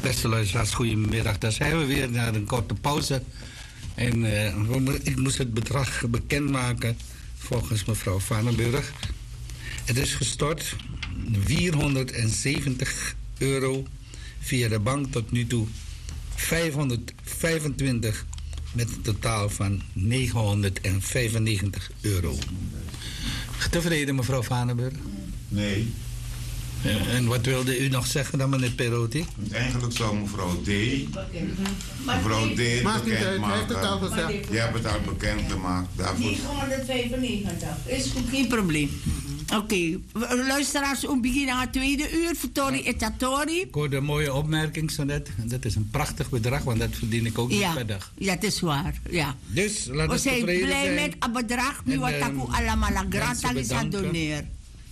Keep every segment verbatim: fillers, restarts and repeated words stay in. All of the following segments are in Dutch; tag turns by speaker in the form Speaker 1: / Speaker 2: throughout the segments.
Speaker 1: Beste luisteraars, goedemiddag. Daar zijn we weer na een korte pauze. En uh, ik moest het bedrag bekendmaken volgens mevrouw Vanenburg. Het is gestort vierhonderdzeventig euro via de bank tot nu toe. vijfhonderdvijfentwintig met een totaal van negenhonderdvijfennegentig euro. Tevreden, mevrouw Vanenburg?
Speaker 2: Nee.
Speaker 1: Uh, en wat wilde u nog zeggen dan, meneer Perotti?
Speaker 2: Eigenlijk zou mevrouw D. Mevrouw D.
Speaker 3: Maakt niet
Speaker 2: bekend
Speaker 3: uit, hij heeft het al
Speaker 2: maken.
Speaker 3: gezegd.
Speaker 2: Je hebt het al bekend gemaakt. Daarvoor...
Speaker 4: negenhonderdvijfennegentig. Is goed, geen probleem. Oké, okay. Luisteraars, we beginnen aan het tweede uur. Vertori etatori.
Speaker 1: Ik hoorde een mooie opmerking zo net. Dat is een prachtig bedrag, want dat verdien ik ook niet
Speaker 4: ja.
Speaker 1: per dag.
Speaker 4: Ja, dat is waar. Ja.
Speaker 1: Dus laten we
Speaker 4: we zijn
Speaker 1: tevreden
Speaker 4: blij
Speaker 1: zijn.
Speaker 4: met het bedrag. Nu wat ik allemaal la grata is aan doneer.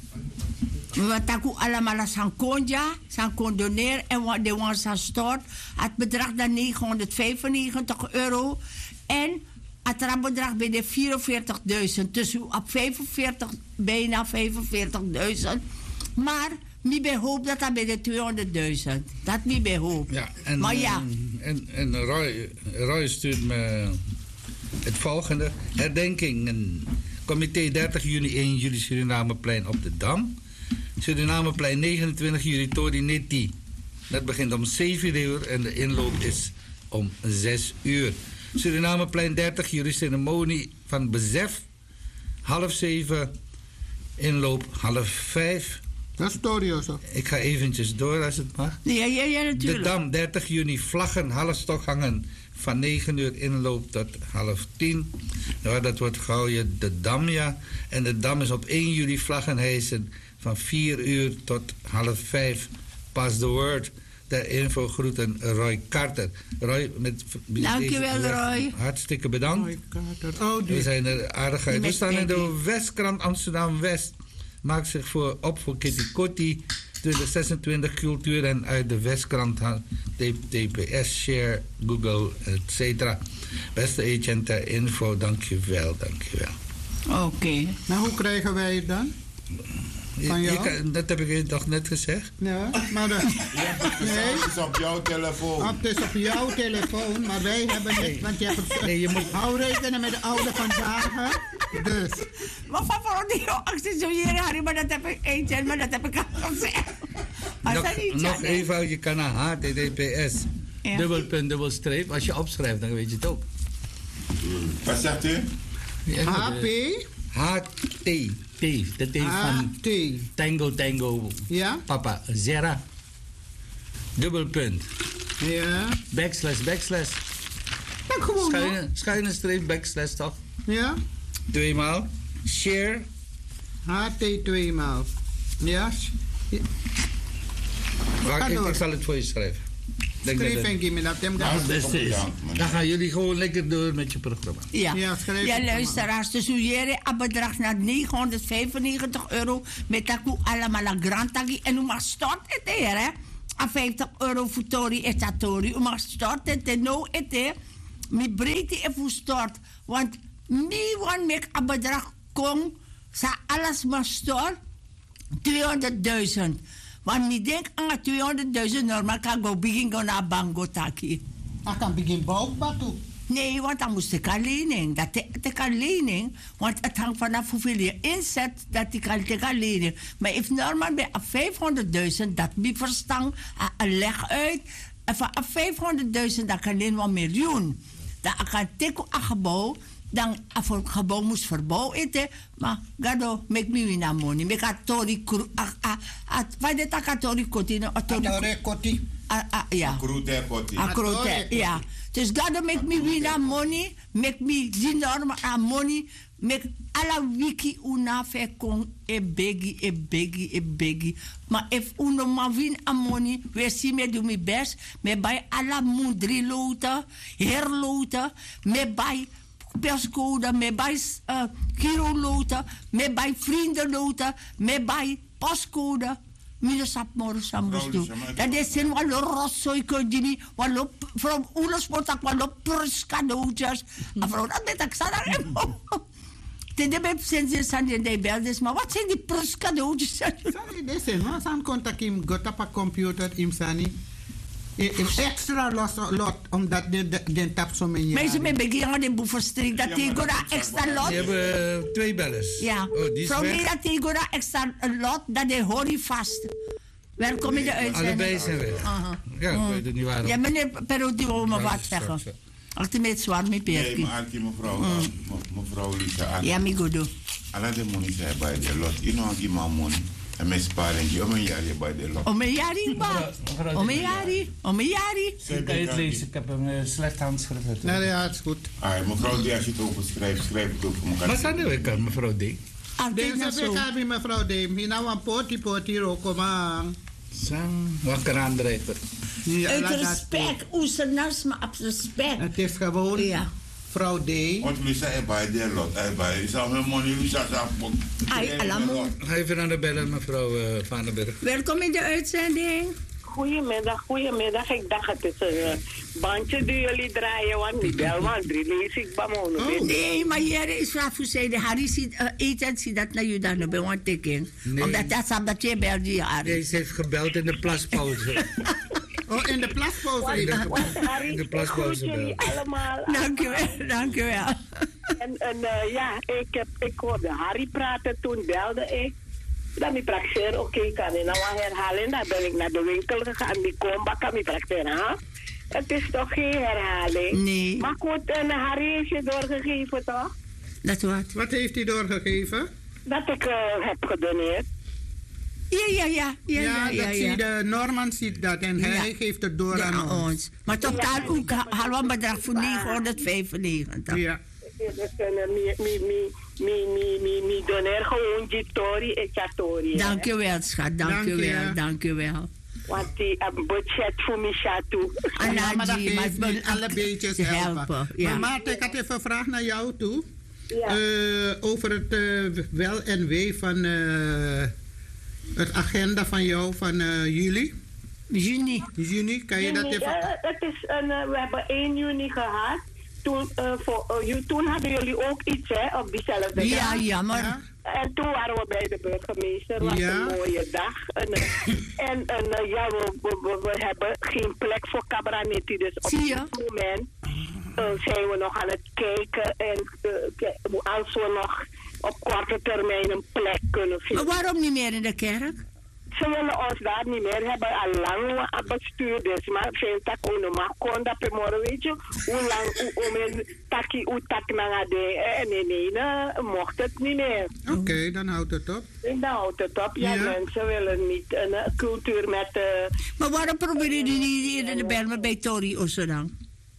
Speaker 4: Wat ik allemaal la sankonja, sankondoneer en wat de ons stort. Het bedrag dan negenhonderdvijfennegentig euro. En het bedrag bij de vierenveertigduizend. Dus op vijfenveertig, bijna vijfenveertigduizend. Maar niet bij hoop dat dat bij de tweehonderdduizend. Dat niet bij hoop.
Speaker 1: Ja, en,
Speaker 4: maar ja.
Speaker 1: En, en Roy, Roy stuurt me het volgende. Herdenkingen. Comité dertig juni, één juli Surinameplein op de Dam. Surinameplein negenentwintig juli Tori Neti. Dat begint om zeven uur en de inloop is om zes uur. Surinameplein dertig juli ceremonie van besef. Half zeven. Inloop half vijf.
Speaker 3: Dat is Torio zo.
Speaker 1: Ik ga eventjes door als het mag.
Speaker 4: Ja, ja, ja, natuurlijk.
Speaker 1: De Dam dertig juni vlaggen, halfstok hangen. Van negen uur inloop tot half tien. Ja, dat wordt gehouden de Dam, ja. En de Dam is op één juli vlaggen hijsen van vier uur tot half vijf. Pas the word. Ter info groeten Roy Carter. Roy, met
Speaker 4: dankjewel Roy.
Speaker 1: Hartstikke bedankt.
Speaker 3: Roy Carter. Oh, die.
Speaker 1: We zijn er aardig uit. We staan in de Westkrant Amsterdam-West. Maakt zich voor, op voor Kitty Kotti. tweeduizend zesentwintig cultuur en uit de Westkrant. T P S, share, Google, et cetera. Beste agent ter info, dankjewel, dankjewel.
Speaker 4: Oké. Okay.
Speaker 3: Nou, hoe krijgen wij het dan? Van jou?
Speaker 1: Je kan, dat heb ik je toch net gezegd?
Speaker 3: Ja, maar de,
Speaker 2: nee. Het is op jouw telefoon.
Speaker 3: Het is op jouw telefoon, maar wij hebben het. Nee. Want je hebt het.
Speaker 1: Nee, je moet...
Speaker 3: Hou rekenen met de oude vandaag, hè? Dus.
Speaker 4: Maar van voor die actie zo hier, Harry, maar dat heb ik eentje, maar dat heb ik al gezegd.
Speaker 1: Nog, nog even, je kan naar H T T P S. Ja. Dubbel punt, dubbel streep. Als je opschrijft, dan weet je het ook.
Speaker 2: Wat zegt u?
Speaker 3: H P?
Speaker 1: H T. T, de T van
Speaker 3: T.
Speaker 1: Tango Tango.
Speaker 3: Ja?
Speaker 1: Papa, Zera. Dubbel punt.
Speaker 3: Ja.
Speaker 1: Backslash, backslash.
Speaker 3: Ja, gewoon.
Speaker 1: Schuine, schuine streep, backslash toch?
Speaker 3: Ja.
Speaker 1: Tweemaal. Share.
Speaker 3: H T tweemaal. Ja. ja.
Speaker 1: Wacht, ik, ik zal het voor je schrijven.
Speaker 3: Schrijf en geef me dat.
Speaker 1: Het beste is. Dan gaan jullie gewoon lekker door met je programma.
Speaker 4: Ja, ja, ja luisteraars. Dus u jere een bedrag naar negenhonderdvijfennegentig euro. Met dat u allemaal een grantagi. En u mag storten het hier, hè. A vijftig euro voor tori etatori. U mag storten het no ete. Mi breedte even stort. Want niemand met een bedrag kon. Sa alles maar stort. tweehonderdduizend. Want ik denk aan tweehonderdduizend normaal kan ik beginnen naar Bango Taki.
Speaker 3: Ik kan beginnen bouwen.
Speaker 4: Nee, want dan moest ik een lening. Dat ik een lening, want het hangt vanaf hoeveel je inzet, dat ik al tegen lening. Maar if normaal bij vijfhonderdduizend, dat ik verstaan, een leg uit. En van vijfhonderdduizend, dat kan alleen een miljoen. Dat ik kan tegen een gebouw, dan voor het gebouw moest verbouwen. Maar gado, make me win money. Make a tori kru, wat dit a tori koti, a tori
Speaker 3: koti.
Speaker 4: Ja.
Speaker 2: Akrote koti.
Speaker 4: Akrote, ja. Dus gado make me win money, make me zinorma a money, make alla wiki una fe kon e begi, e begi, e begi. Maar if uno ma win a money, we see me do me best, me bij alla mundri lota, herlota, me bij perscode, me bij uh, kirolota, me bij vriendenlota, me bij pascode. Mino sap moro sambustu. Dat is in walo rosso iko dini walo from ulos potak walo pers cadeautjes. Afro dat met ik sta daar. Tende bij sense sande de beldes, maar wat zijn die pers cadeautjes?
Speaker 3: Sorry, deze man san contact im got op a computer im sani. extra los lot, omdat de, de, de tap zo min
Speaker 4: Maar ze met beginnen in Boeverstreek, dat tegora extra lot.
Speaker 1: We hebben uh, twee bellers.
Speaker 4: Ja.
Speaker 1: Oh, die is
Speaker 4: From
Speaker 1: weg.
Speaker 4: me dat tegora extra lot, dat de hoor vast. Welkom in de uitzending.
Speaker 1: Allebei zijn weg.
Speaker 4: Uh-huh.
Speaker 1: Ja, ik weet het niet waarom.
Speaker 4: Ja, meneer Perotti wil me
Speaker 1: Ja,
Speaker 4: wat
Speaker 1: zo,
Speaker 4: zeggen.
Speaker 1: zo.
Speaker 4: Altijd zwaar met
Speaker 2: Nee,
Speaker 4: Perki.
Speaker 2: maar Ankie, mevrouw, uh, mevrouw Lisa, Ankie.
Speaker 4: Ja, mi godo.
Speaker 2: Alla de money say bij de lot. You know, give my money. En mijn sparing, om een jaar bij de lot.
Speaker 4: Om een jari, ba. Om een jari. Om een jari.
Speaker 1: Ik kan je het lezen, ik heb hem uh, slecht handschrift.
Speaker 3: Nee, ja, het is goed.
Speaker 2: Ah, mevrouw D, als je het ook schrijft, schrijf het ook voor elkaar.
Speaker 1: Maar staan er kan mevrouw D?
Speaker 4: Altijd
Speaker 3: Deze
Speaker 4: zo.
Speaker 3: week hebben mevrouw Deem. Hina wan poti poti roko man.
Speaker 1: Sam, wat kan aandrijven?
Speaker 4: Uit respect. Oesenars, maar op respect.
Speaker 3: Het is gewoon
Speaker 4: Ja.
Speaker 3: vrouw D.
Speaker 2: Want Lisa is bij de lot. Hij bij. Is al mijn money, Lisa zegt.
Speaker 4: Ai, alamo.
Speaker 1: Ga even aan de bellen, mevrouw uh, Van den Berg.
Speaker 4: Welkom in de uitzending.
Speaker 5: Goedemiddag, goedemiddag. Ik dacht het is een uh, bandje die jullie draaien, want niet bel, want drie lees ik bij me.
Speaker 3: Oh.
Speaker 4: Nee, maar hier is vraag voor zij. De Harry ziet uh, eten, ziet dat naar je dan bij een teken.
Speaker 1: Nee.
Speaker 4: Omdat dat samen dat je belt die Harry.
Speaker 1: Deze heeft gebeld in de plaspauze.
Speaker 3: Oh, in de plaspauze.
Speaker 5: Want,
Speaker 3: heeft-
Speaker 5: want Harry,
Speaker 1: de
Speaker 5: ik
Speaker 1: plaspauze
Speaker 5: groet jullie
Speaker 1: bel.
Speaker 5: allemaal.
Speaker 4: Dankjewel, dankjewel.
Speaker 5: En, en uh, ja, ik, heb, ik hoorde Harry praten, toen belde ik. Dan mi praxeer, oké, okay, kan ik nou wel herhalen. Dan ben ik naar de winkel gegaan, die komba kan mi praxeren, ha? Het is toch geen herhaling?
Speaker 4: Nee.
Speaker 5: Maar goed, en Harry heeft je doorgegeven, toch?
Speaker 4: Dat wat?
Speaker 3: Wat heeft hij doorgegeven?
Speaker 5: Dat ik uh, heb gedoneerd.
Speaker 4: Ja, ja, ja. Ja, ja, ja.
Speaker 3: dat
Speaker 4: ja.
Speaker 3: zie de Norman ziet dat en hij
Speaker 4: Ja.
Speaker 3: geeft het door
Speaker 4: Ja,
Speaker 3: aan
Speaker 4: aan
Speaker 3: ons.
Speaker 4: ons. Maar totaal ook halen we een bedrag voor negenhonderdvijfennegentig.
Speaker 3: Ja.
Speaker 5: Dus mi, mi, mi, mi, mi, mi, mi doneer gewoon die tori en chatori.
Speaker 4: Dankjewel, schat. Dankjewel,
Speaker 3: Dank je.
Speaker 4: dankjewel.
Speaker 5: Want die een budget voor me chatu.
Speaker 4: En
Speaker 3: Ja, maar dat
Speaker 4: Angie, maar
Speaker 3: geeft
Speaker 4: het
Speaker 3: niet alle beetjes
Speaker 4: te
Speaker 3: helpen.
Speaker 4: helpen, ja.
Speaker 3: Maar Maarten, ik had even een vraag naar jou toe.
Speaker 5: Ja.
Speaker 3: Eh, over het eh, wel en wee van uh, het agenda van jou van uh, juli.
Speaker 4: Juni.
Speaker 3: Juni, kan je dat
Speaker 5: Juni,
Speaker 3: even...
Speaker 5: eh, het is een, uh, we hebben één juni gehad. Toen, uh, voor, uh, toen hadden jullie ook iets hè, op diezelfde
Speaker 4: Ja,
Speaker 5: dag.
Speaker 4: ja, maar...
Speaker 3: Ja?
Speaker 5: En toen waren we bij de burgemeester. Het was
Speaker 3: Ja.
Speaker 5: een mooie dag. En, uh, en, en uh, ja, we, we, we, we hebben geen plek voor Cabranetti. Dus op
Speaker 4: Zie je?
Speaker 5: dit moment uh, zijn we nog aan het kijken. En uh, als we nog op korte termijn een plek kunnen
Speaker 4: Maar
Speaker 5: vinden.
Speaker 4: waarom niet meer in de kerk?
Speaker 5: Ze willen ons daar niet meer hebben. Al lang bestuurders. Maar vind dat ook maar kon dat per morgen, weet je. Hoe lang, hoe men taki, hoe tak na de. En nee, nee, nee, mocht het niet meer.
Speaker 3: Oké, okay, dan houdt het op.
Speaker 5: En dan houdt het op. Ja,
Speaker 3: Ja.
Speaker 5: mensen willen niet een uh, cultuur met... Uh,
Speaker 4: Maar waarom proberen jullie niet hier in de Bermen bij Tori Ossodang?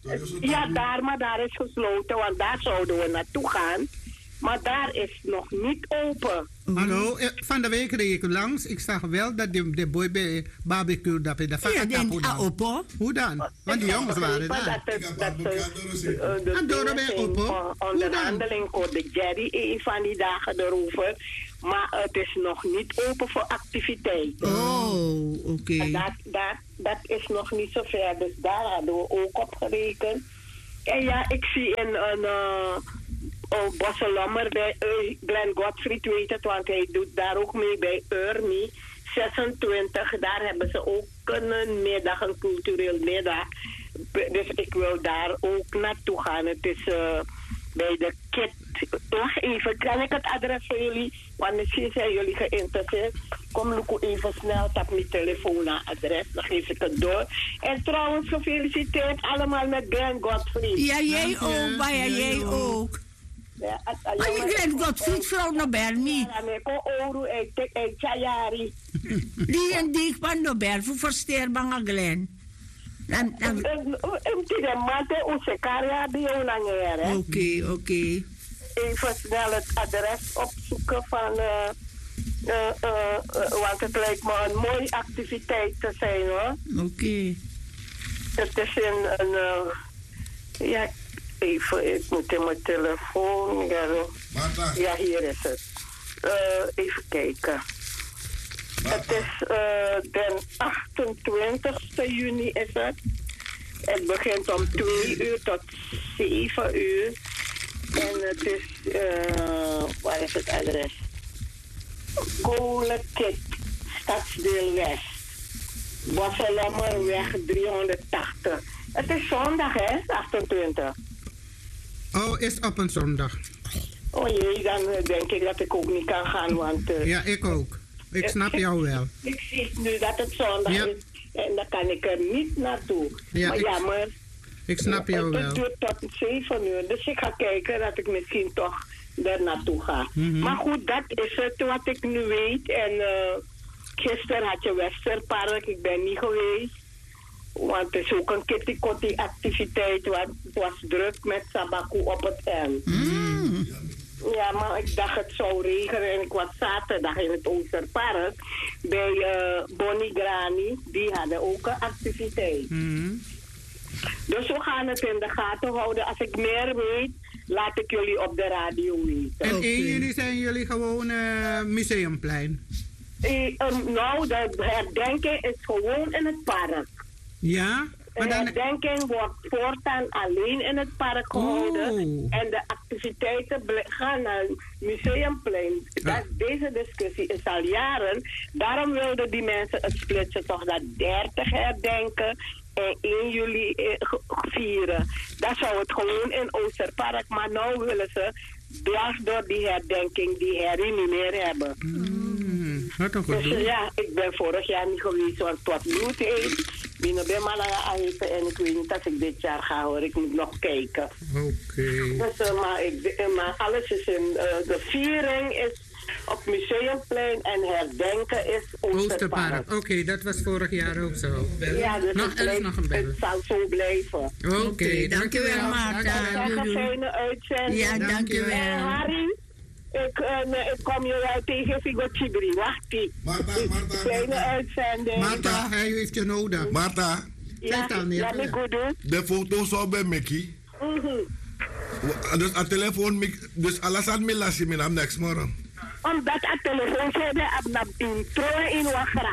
Speaker 5: ja, daar, maar daar is gesloten. Want daar zouden we naartoe gaan. Maar daar is nog niet open.
Speaker 3: Hallo, eh, van de week reed ik langs. Ik zag wel dat de, de boy bij barbecue dat bij de
Speaker 4: Ja,
Speaker 3: vakatapu
Speaker 4: den
Speaker 3: dan.
Speaker 4: Aopo.
Speaker 3: Hoe dan? Want die jongens waren
Speaker 5: Maar
Speaker 3: daar.
Speaker 5: Dat, is- dat, is, uh, de
Speaker 3: En door
Speaker 5: dingen
Speaker 3: bij
Speaker 5: zijn
Speaker 3: Oppo?
Speaker 5: van
Speaker 3: Hoe
Speaker 5: onderhandeling hoorde Jerry een van die dagen erover. Maar het is nog niet open voor activiteit.
Speaker 4: Oh, oké.
Speaker 5: En dat, dat, dat is nog niet zo ver. Dus daar hadden we ook op gerekend. En ja, ik zie een, een uh, oh, Bosselommer bij uh, Glenn Gottfried weet het, want hij doet daar ook mee bij Urmi. zesentwintig, daar hebben ze ook een middag, een cultureel middag. Dus ik wil daar ook naartoe gaan. Het is uh, bij de Kit. Wacht even, kan ik het adres voor jullie? Want misschien zijn jullie geïnteresseerd. Kom Luco even snel, tap mijn telefoonadres, dan geef ik het door. En trouwens, gefeliciteerd allemaal met Glenn Gottfried.
Speaker 4: Ja, jij
Speaker 3: Dank je.
Speaker 4: ook, Baya,
Speaker 3: Ja,
Speaker 4: jij
Speaker 3: joh.
Speaker 4: ook.
Speaker 5: Ja, het- het-
Speaker 4: Maar je krijgt Godfried vrouw naar Bermi.
Speaker 5: Ja, nee, ko oru, eh, tek- eh, Chayari.
Speaker 4: Die en die van de Berg, voor versteerbang Glen. Dan- dan-
Speaker 5: Een mate usekaria die onangere.
Speaker 4: Oké, oké.
Speaker 5: Even snel het adres opzoeken van. Uh, uh, uh, uh, want het lijkt me een mooie activiteit te zijn hoor.
Speaker 4: Oké.
Speaker 5: Het is een. een uh, ja, even, ik moet in mijn telefoon. Ja, ja hier is het. Uh, even kijken. Het is uh, den achtentwintigste juni is het. Het begint om twee uur tot zeven uur. En het is, uh, waar is het adres? Golekit, Stadsdeel West. Bosselommerweg driehonderdtachtig. Het is zondag, hè? achtentwintig.
Speaker 3: Oh, is op een zondag.
Speaker 5: Oh jee, dan eh, denk ik dat ik ook niet kan gaan, want... eh,
Speaker 3: Ja, ik ook. Ik snap jou wel.
Speaker 5: Ik zie nu dat het zondag
Speaker 3: Ja.
Speaker 5: is en dan kan ik er niet naartoe.
Speaker 3: Ja,
Speaker 5: maar
Speaker 3: ik-
Speaker 5: jammer.
Speaker 3: Ik snap jou
Speaker 5: Het
Speaker 3: wel.
Speaker 5: duurt tot zeven uur, dus ik ga kijken dat ik misschien toch er naartoe ga.
Speaker 3: Mhm.
Speaker 5: Maar goed, dat is het wat ik nu weet. En eh, gisteren had je Westerpark, ik ben niet geweest. Want het is ook een kitty-kotty activiteit, want het was druk met Sabaku op het eind. Ja, maar ik dacht het zou regenen en ik was zaterdag in het Oosterpark bij eh Bonnie Grani. Die hadden ook een activiteit.
Speaker 3: Mhm.
Speaker 5: Dus we gaan het in de gaten houden. Als ik meer weet, laat ik jullie op de radio weten.
Speaker 3: En
Speaker 4: Oké.
Speaker 3: één jullie zijn jullie gewoon eh, museumplein.
Speaker 5: Eh, um, nou, de herdenking is gewoon in het park.
Speaker 3: Ja?
Speaker 5: De
Speaker 3: Maar dan...
Speaker 5: herdenking wordt voortaan alleen in het park gehouden.
Speaker 3: Oh.
Speaker 5: En de activiteiten ble- gaan naar het museumplein.
Speaker 3: Ja.
Speaker 5: Dat, deze discussie is al jaren. Daarom wilden die mensen het splitsen toch naar dertig herdenken. En één juli eh, ge- vieren. Dan zou het gewoon in Oosterpark. Maar nu willen ze dwars door die herdenking die herrie niet meer hebben.
Speaker 3: Mm, wat een
Speaker 5: Dus
Speaker 3: gedoe.
Speaker 5: eh, ja, ik ben vorig jaar niet geweest, want het was bloed heet. Binnen ben maar naar eten en ik weet niet of ik dit jaar ga hoor. Ik moet nog kijken.
Speaker 3: Oké.
Speaker 5: Dus, uh, maar, ik, uh, maar alles is in, uh, de viering is op Museumplein en herdenken is Oosterpark.
Speaker 3: Oosterpark. Oké, dat was vorig jaar ook zo.
Speaker 5: Ja, dus
Speaker 3: Nog-
Speaker 5: het,
Speaker 3: er is
Speaker 5: blijft-
Speaker 3: nog een bel.
Speaker 5: het zal zo blijven.
Speaker 3: Oké,
Speaker 4: Oké, dankjewel, Marta.
Speaker 5: Zeg een
Speaker 4: doei.
Speaker 5: fijne uitzending.
Speaker 4: Ja,
Speaker 3: Dankjewel.
Speaker 4: dankjewel.
Speaker 5: En Harry, ik, uh, nee, ik kom je wel tegen Figo Chibri. Wacht die.
Speaker 6: Marta, Marta,
Speaker 5: Kleine
Speaker 6: Marta.
Speaker 5: uitzending.
Speaker 3: Marta, hij heeft je nodig.
Speaker 6: Marta,
Speaker 5: Ja,
Speaker 3: Zeg dan, ja.
Speaker 5: laat me goed doen.
Speaker 6: de foto zou bij Mickey.
Speaker 5: Mhm.
Speaker 6: Dus aan telefoon, Mickey- dus alles aan me laat je me naar next morgen.
Speaker 5: Omdat het telefoon zit, heb ik in troon in wagra.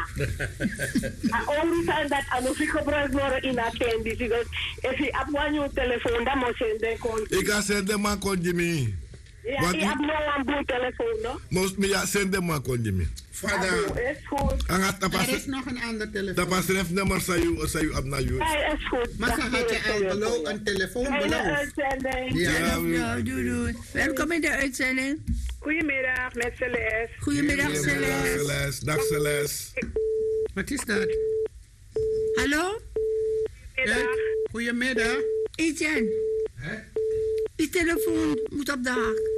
Speaker 5: En ook zijn dat als ik gebruik worden in attendie. Dus als je op een telefoon, dan moet je denken.
Speaker 6: Ik ga zenden maar kon je me.
Speaker 5: Ja,
Speaker 6: Wat
Speaker 5: je
Speaker 6: die-
Speaker 5: hebt nog een boel telefoon, no?
Speaker 6: Moest me ja zenden maar kon je me.
Speaker 5: Vader. Is goed.
Speaker 6: En gaat
Speaker 3: Er is
Speaker 6: tapas
Speaker 3: nog een ander telefoon.
Speaker 6: tapas ref nummer sa you sa you op na you.
Speaker 5: Hij is goed.
Speaker 3: Maar ze had je al beloofd, een telefoon
Speaker 5: Kleine
Speaker 3: beloofd.
Speaker 5: uitzending.
Speaker 3: Ja.
Speaker 6: Ja, we-
Speaker 4: Ja, doei, doei. Welkom in de uitzending.
Speaker 5: Goedemiddag, met Celeste.
Speaker 4: Goedemiddag,
Speaker 6: Dag
Speaker 4: Celeste.
Speaker 6: Celeste. Dag Celeste.
Speaker 3: Wat is dat?
Speaker 4: Hallo?
Speaker 5: Goedemiddag.
Speaker 3: Goedemiddag.
Speaker 4: Etienne. Die telefoon moet op de haak.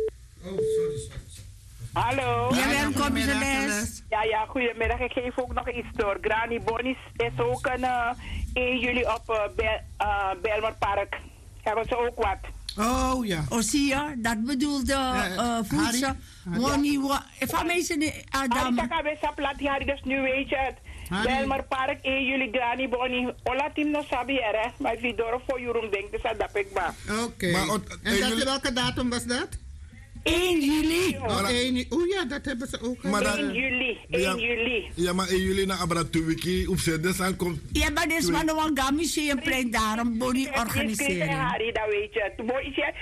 Speaker 5: Hallo.
Speaker 4: Ja, welkom,
Speaker 3: goedemiddag,
Speaker 4: Celeste.
Speaker 3: Celeste.
Speaker 5: Ja, ja, goedemiddag. Ik geef ook nog iets door. Granny Bonnie is ook een uh, één juli op uh, Bel, uh, Belmer Park. Hebben ze ook wat?
Speaker 3: Oh ja.
Speaker 4: Oh, zie je? Dat bedoelde
Speaker 3: Ja,
Speaker 4: uh, voedsel.
Speaker 3: Harry?
Speaker 4: Money, wa- van mensen in
Speaker 5: Harry
Speaker 4: Adam.
Speaker 5: Taka Bessa Plat, Harry, dus nu weet je het.
Speaker 3: Harry.
Speaker 5: Belmer Park, één juli, Granny Bonnie. Ola team no sabi er, maar if je door voor Jurum denkt, dus dat ik maar.
Speaker 3: Oké.
Speaker 6: Maar ot-
Speaker 3: En
Speaker 6: en
Speaker 3: dat,
Speaker 6: jullie-
Speaker 3: welke datum was dat?
Speaker 4: één juli.
Speaker 3: Oh, één- Oeh ja, dat hebben ze ook.
Speaker 6: Maar
Speaker 3: gedaan.
Speaker 6: dat-
Speaker 5: één juli,
Speaker 6: Ja.
Speaker 5: één juli.
Speaker 6: Ja, maar in jullie naar Abratuwiki op zenden zijn komt.
Speaker 4: Ja, maar dit is maar een Museumplein daarom Bonnie
Speaker 5: Harry,
Speaker 4: organiseren.
Speaker 5: dat weet je. Mooi is je.